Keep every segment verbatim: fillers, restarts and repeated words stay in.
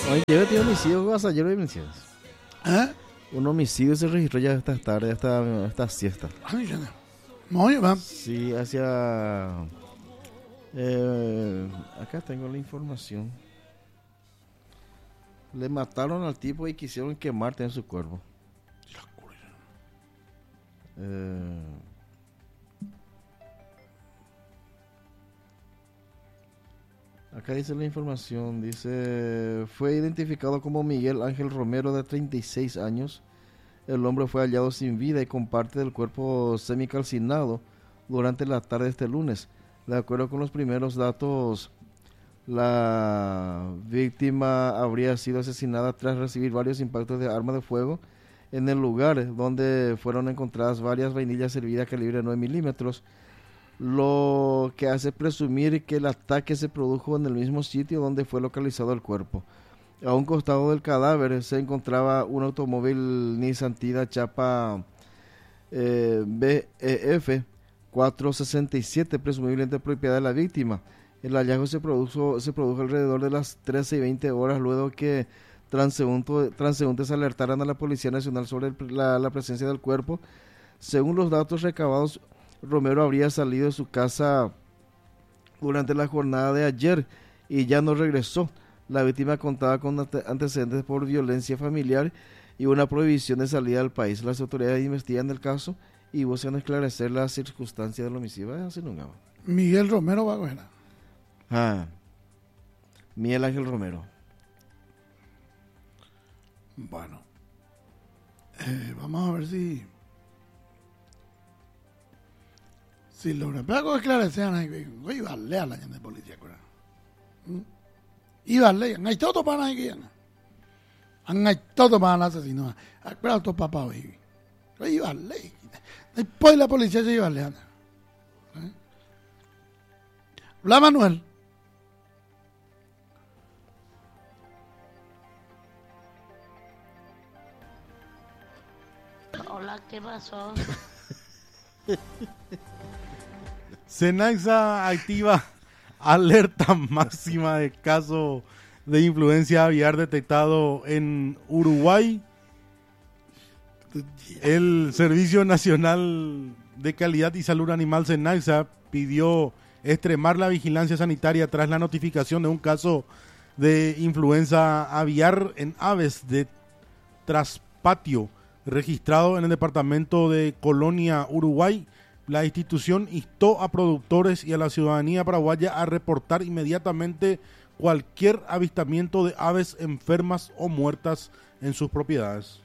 Oye, yo tengo homicidio ayer de menciones. ¿Eh? Un homicidio se registró ya esta tarde, esta, esta siesta. Ay, ya no. Muy bien. Sí, hacia... Eh, acá tengo la información. Le mataron al tipo y quisieron quemar en su cuerpo. Eh, acá dice la información, dice, fue identificado como Miguel Ángel Romero, de treinta y seis años. El hombre fue hallado sin vida y con parte del cuerpo semicalcinado durante la tarde de este lunes. De acuerdo con los primeros datos, la víctima habría sido asesinada tras recibir varios impactos de arma de fuego en el lugar donde fueron encontradas varias vainillas servidas calibre nueve milímetros, lo que hace presumir que el ataque se produjo en el mismo sitio donde fue localizado el cuerpo. A un costado del cadáver se encontraba un automóvil Nissan Tida chapa eh, B E F cuatrocientos sesenta y siete, presumiblemente propiedad de la víctima. El hallazgo se produjo, se produjo alrededor de las trece y veinte horas, luego que transeúnte, transeúntes alertaran a la Policía Nacional sobre el, la, la presencia del cuerpo. Según los datos recabados, Romero habría salido de su casa durante la jornada de ayer y ya no regresó. La víctima contaba con antecedentes por violencia familiar y una prohibición de salida del país. Las autoridades investigan el caso y buscan esclarecer las circunstancias del homicidio. Así nunca. Miguel Romero Bagüera. Ah, Miguel Ángel Romero. Bueno, eh, vamos a ver si si logra. Pero esclarecer a iba a leer la gente de policía, ¿verdad? Iba a leer, hay todo para ahí, hay todo para el asesino. Espera tu papá hoy. Iba a leer. Después la policía se iba a leer. Hola, Manuel. Hola, ¿qué pasó? Cenaxa activa alerta máxima de caso de influencia aviar detectado en Uruguay. El Servicio Nacional de Calidad y Salud Animal, Cenaxa, pidió extremar la vigilancia sanitaria tras la notificación de un caso de influenza aviar en aves de traspatio registrado en el departamento de Colonia, Uruguay. La institución instó a productores y a la ciudadanía paraguaya a reportar inmediatamente cualquier avistamiento de aves enfermas o muertas en sus propiedades.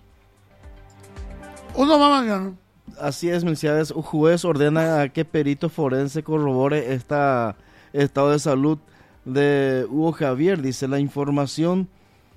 Uno más mañana. Así es, Melciades. Un juez ordena a que perito forense corrobore este estado de salud de Hugo Javier, dice la información.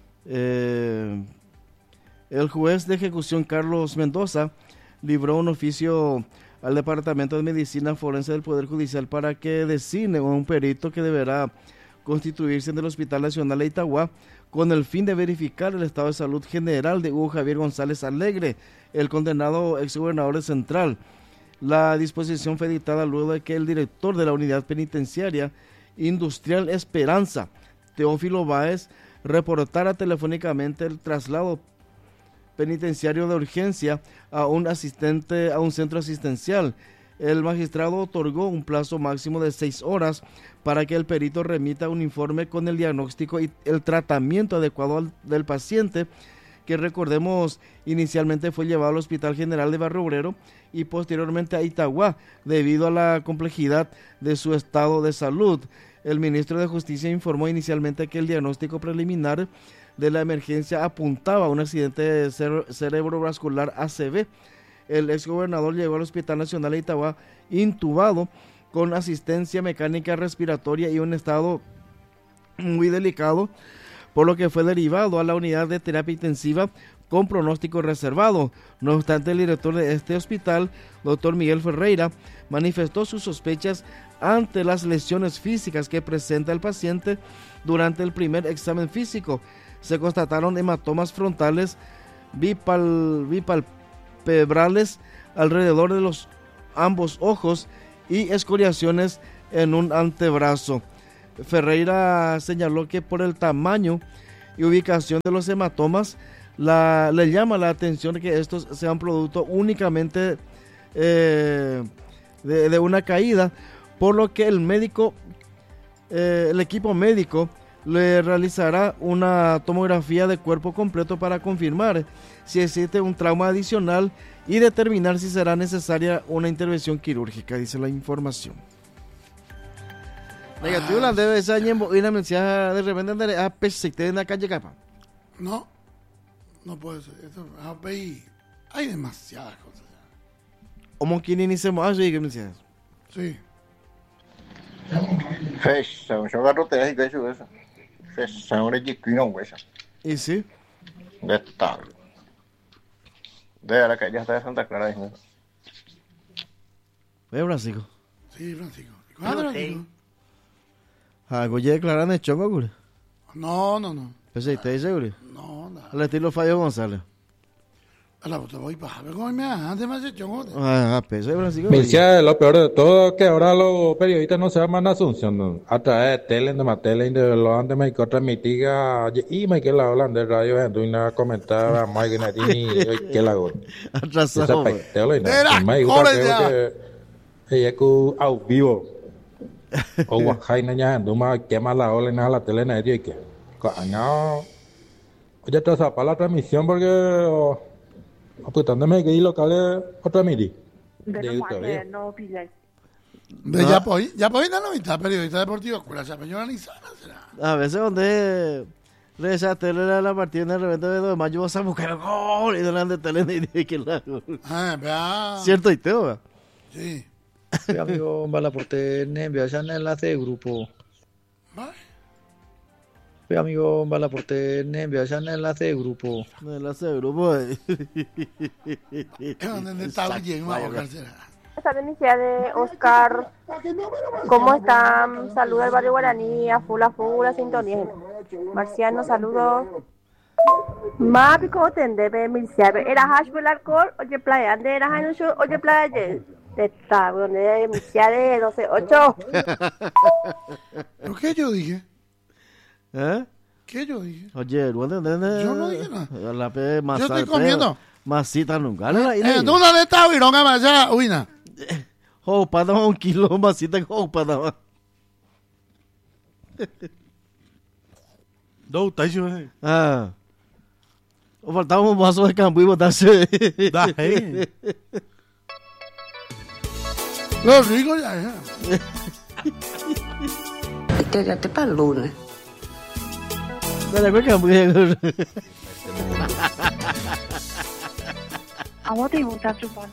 Eh, el juez de ejecución Carlos Mendoza libró un oficio al Departamento de Medicina Forense del Poder Judicial para que designe un perito que deberá constituirse en el Hospital Nacional de Itagua con el fin de verificar el estado de salud general de Hugo Javier González Alegre, el condenado exgobernador de Central. La disposición fue dictada luego de que el director de la Unidad Penitenciaria Industrial Esperanza, Teófilo Báez, reportara telefónicamente el traslado penitenciario de urgencia a un asistente a un centro asistencial. El magistrado otorgó un plazo máximo de seis horas para que el perito remita un informe con el diagnóstico y el tratamiento adecuado al, del paciente, que recordemos inicialmente fue llevado al Hospital General de Barrio Obrero y posteriormente a Itagua debido a la complejidad de su estado de salud. El ministro de Justicia informó inicialmente que el diagnóstico preliminar de la emergencia apuntaba a un accidente cere- cerebrovascular A C V. El exgobernador llegó al Hospital Nacional de Itagua intubado con asistencia mecánica respiratoria y un estado muy delicado, por lo que fue derivado a la unidad de terapia intensiva con pronóstico reservado. No obstante, el director de este hospital, doctor Miguel Ferreira, manifestó sus sospechas ante las lesiones físicas que presenta el paciente. Durante el primer examen físico se constataron hematomas frontales bipal, bipalpebrales alrededor de los ambos ojos y escoriaciones en un antebrazo. Ferreira señaló que por el tamaño y ubicación de los hematomas, la, le llama la atención que estos sean producto únicamente eh, de, de una caída, por lo que el médico, eh, el equipo médico le realizará una tomografía de cuerpo completo para confirmar si existe un trauma adicional y determinar si será necesaria una intervención quirúrgica, dice la información. Negativo la debe ser y una mensaje de repente a pesite en la calle capa. No, no puede ser. Esto, hay, hay demasiadas cosas. Como quien iniciamos así que mensaje. Sí. Fecha, yo agarro te das y que eso eso. Fecha, ahora ya que no huesa. ¿Y sí? De estar. De la calle hasta de Santa Clara de ¿Ve, Francisco? Sí, Francisco. ¿Cuándo, Francisco? Algo ya declaran el chongo, güey. No, no, no. ¿Pesite dice, güey? No, nada. Al estilo Fallo González. A la puta voy para ver cómo me hagan más de chongo. Ah, pese, Francisco. Me decía lo peor de todo que ahora los periodistas no se llaman Asunción, ¿no? A través de tele, de más tele, de lo antes me transmití y me que la hablan de radio, en tu una comentaba más que nadie que la hago. Atrasado. Era cole ya. Ella que au vivo. O Oaxaca ya, no más que más la ola en la tele nadie y que. No. Oye, te para la transmisión porque apuntándome que hay locales otra midi. De ya pues, ya pues no está periodista deportivo, con la chapeñona ni sana será. A veces donde le esa tele a la partida de repente de dos de mayo vas a buscar el gol y delante de tele y dice que la gol. Ah, vea. ¿Cierto y teo? Sí. Mi amigo Balaporte me envió ese enlace de grupo. ¿Vale? Mi amigo Balaporte me envió ese enlace de grupo. El enlace de grupo. Es donde está bien, vamos a buscar. Esta denuncia de Oscar, ¿cómo están? Saludos al barrio Guaraní, a full, a full, a sintonía. Marciano, saludos. Mapi, ¿cómo te debe, Milciano? ¿Era hash por el alcohol? Oye, playa, ¿dónde era hash? Oye, playa, de esta, donde Milciano de doce ocho. ¿Pero qué yo dije? ¿Eh? ¿Qué yo dije? Oye, ¿dónde, dónde? Yo no dije nada. La pe, yo estoy comiendo. Masita nunca. Eh, ¿dónde está Vironga Maya? Uina. Oh, para un kilo masita, oh, para. Dos, está hecho. Ah. O faltaba un vaso de campo y botarse. Da, hey. Lo rico ya es. Este ya te para el lunes. Dale, ¿cuál campo? ¿A vos te gusta chupar?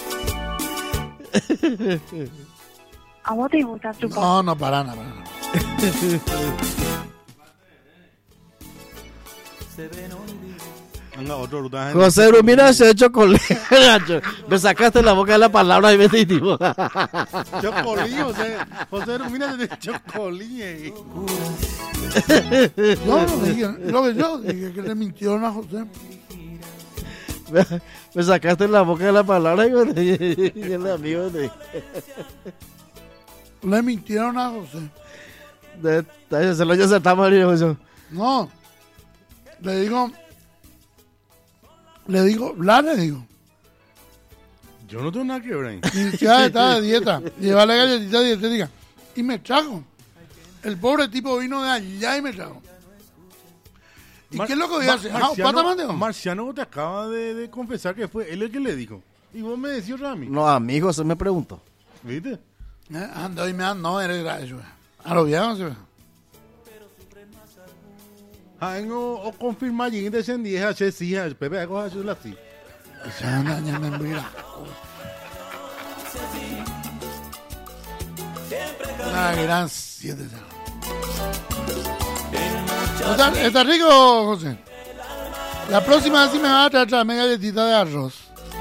¿A vos te gusta chupar? No, no, para nada, para nada. José Brumina se ha hecho colín. Me sacaste la boca de la palabra y me tipo. Chocolín, José. José Brumina se echó colín. Yo no dije, lo que yo dije que le mintieron a José. Me, me sacaste la boca de la palabra y me y el amigo de. Le mintieron a José. De, de, se lo ya se está marido. No. Le digo. Le digo, Blas le digo. Yo no tengo nada que ver ahí. Mi tía está de dieta. Llevarle galletita dietética. Y me trajo. El pobre tipo vino de allá y me trajo. ¿Y Mar- qué es lo que voy a hacer? Mar- Marciano, Ah, ¿pata mandeo? Marciano te acaba de, de confesar que fue él el que le dijo. Y vos me decías, Rami. No, amigo, se me preguntó. ¿Viste? Eh, ando y me ando, no, eres gracias. A lo viejo se ve. Ah, no, o confirmar y descendí a hacer sí, a Pepe, a hacer la sí. Se anda dañando en vida. Una gran siete. ¿Está, está rico, José? La próxima sí me va a traer otra mega galletita de arroz.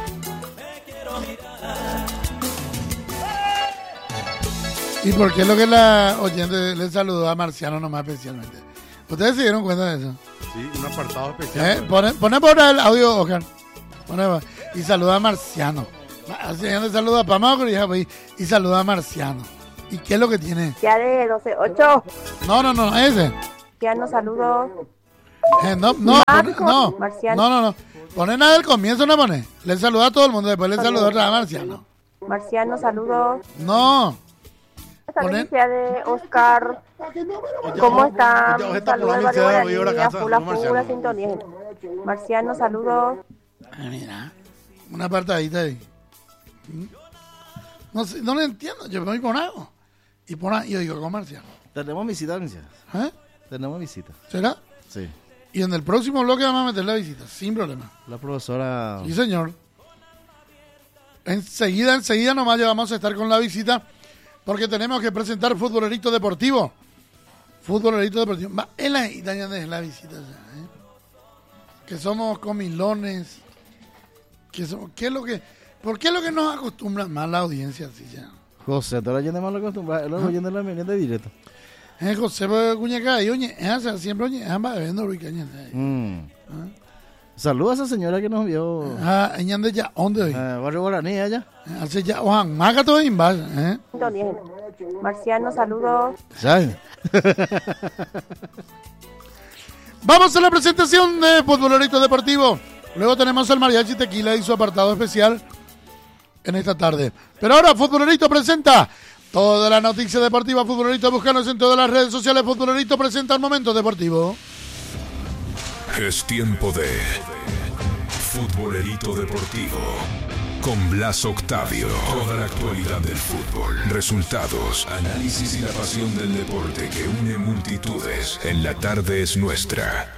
¿Y por qué es lo que la oyente le saludó a Marciano nomás especialmente? ¿Ustedes se dieron cuenta de eso? Sí, un apartado especial. ¿Eh? Pone, pone por el audio, Oscar. Pone, y saluda a Marciano. Así le saluda a Pamao y, y saluda a Marciano. ¿Y qué es lo que tiene? Ya de doce ocho. No, no, no, ese. Ya no saludos. Eh, no, no, pone, Marco, no, Marciano. no, no, no. Pone nada del comienzo, no pone. Le saluda a todo el mundo, después le saluda otra vez a Marciano. Marciano, saludos. No. Esta Poner- noticia de Oscar. ¿Cómo están? Saludos al barrio Guaraní, a full a full, a sintonía. Marciano, saludos. Ah, mira, una apartadita ahí. No sé, no le entiendo. Yo me voy por algo. Y por ahí yo digo, con Marciano. Tenemos visita, Gracias. ¿Eh? Tenemos visita. ¿Será? Sí. Y en el próximo bloque vamos a meter la visita, sin problema. La profesora... Sí, señor. Enseguida, enseguida nomás ya vamos a estar con la visita, porque tenemos que presentar Futbolerito Deportivo. Futbolerito Deportivo. Va, es la, es la visita ya, ¿eh? Que somos comilones. Que somos, ¿qué es lo que, ¿Por qué es lo que nos acostumbra más la audiencia así ya? José, tú la gente más lo acostumbra, lo oyendo la merienda directo. Eh, José Cuñaca, y oye, es siempre oye, es bebiendo Ricaña. Mm. Saluda a esa señora que nos vio. Ah, ella anda ya, ¿dónde hoy? Eh, Barrio Guaraní, allá. Hace ya, Juan, maga todo en base, ¿eh? Sintonía. Marciano, saludos. ¿Sabes? Vamos a la presentación de Futbolerito Deportivo. Luego tenemos al Mariachi Tequila y su apartado especial en esta tarde. Pero ahora Futbolerito presenta toda la noticia deportiva. Futbolerito, búscanos en todas las redes sociales. Futbolerito presenta el momento deportivo. Es tiempo de Futbolerito Deportivo con Blas Octavio. Toda la actualidad del fútbol, resultados, análisis y la pasión del deporte que une multitudes. En la tarde es nuestra.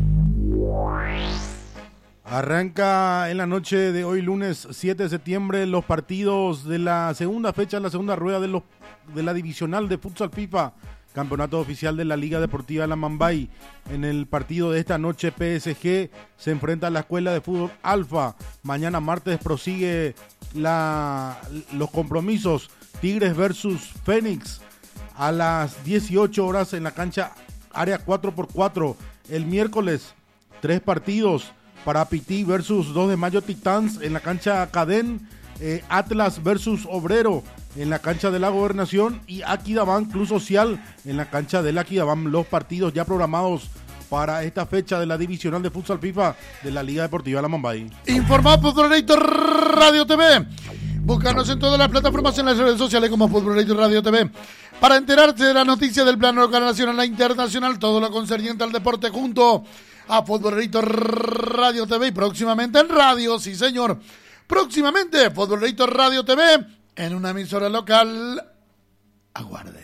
Arranca en la noche de hoy, lunes siete de septiembre, los partidos de la segunda fecha, la segunda rueda de, los, de la divisional de futsal FIFA, campeonato oficial de la Liga Deportiva La Mambay. En el partido de esta noche, P S G se enfrenta a la Escuela de Fútbol Alfa. Mañana martes prosigue la, los compromisos Tigres versus Fénix a las dieciocho horas en la cancha área cuatro por cuatro. El miércoles, tres partidos para Pití versus dos de mayo Titans en la cancha Cadén, eh, Atlas versus Obrero en la cancha de la Gobernación y Aquidabán Club Social en la cancha del Aquidabán. Los partidos ya programados para esta fecha de la divisional de futsal FIFA de la Liga Deportiva La Mambay. Informa Futbolerito Radio T V. Búscanos en todas las plataformas en las redes sociales como Futbolerito Radio T V para enterarte de la noticia del plano local, nacional e internacional, todo lo concerniente al deporte junto a Futbolerito Radio T V y próximamente en radio, sí señor, próximamente Futbolerito Radio T V en una emisora local. Aguarde.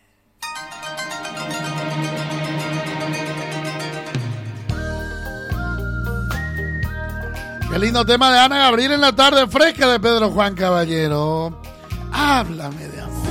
Qué lindo tema de Ana Gabriel en la tarde fresca de Pedro Juan Caballero. Háblame de amor.